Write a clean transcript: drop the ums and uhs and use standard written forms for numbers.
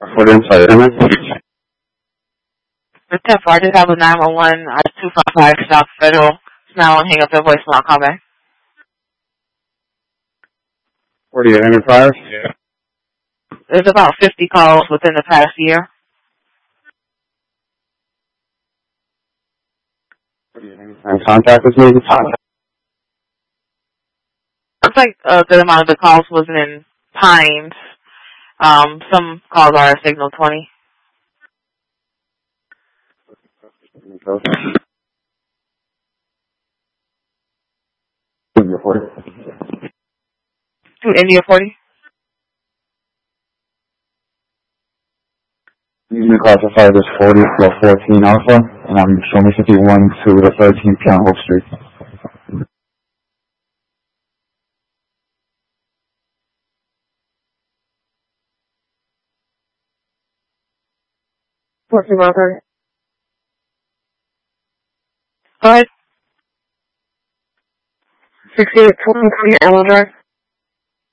For the inside, isn't it? The 10-4, I just have a 911, 255 South Federal. Now I'll hang up the voicemail, call back. 48 Enterprise? Yeah. There's about 50 calls within the past year. And contact with me? Looks like a good amount of the calls wasn't in Pines. Some calls are at Signal 20. India 40. To India 40? You can classify this 40 or 14 Alpha, and I'm showing me 51 to the 13th Piano Hope Street. 14 Rocker. Go ahead. 68 Elm Drive.